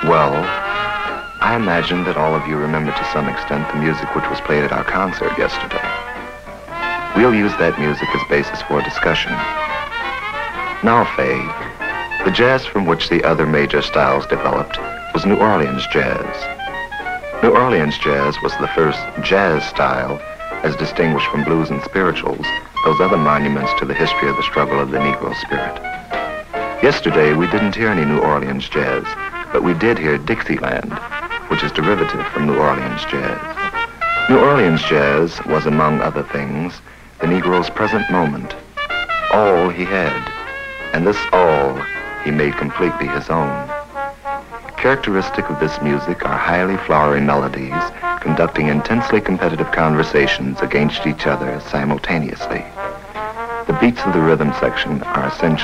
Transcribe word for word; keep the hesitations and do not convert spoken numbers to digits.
Well, I imagine that all of you remember to some extent the music which was played at our concert yesterday. We'll use that music as basis for discussion. Now, Faye, the jazz from which the other major styles developed was New Orleans jazz. New Orleans jazz was the first jazz style, as distinguished from blues and spirituals, those other monuments to the history of the struggle of the Negro spirit. Yesterday, we didn't hear any New Orleans jazz, but we did hear Dixieland, which is derivative from New Orleans jazz. New Orleans jazz was, among other things, the Negro's present moment, all he had, and this all he made completely his own. Characteristic of this music are highly flowery melodies conducting intensely competitive conversations against each other simultaneously. The beats of the rhythm section are essential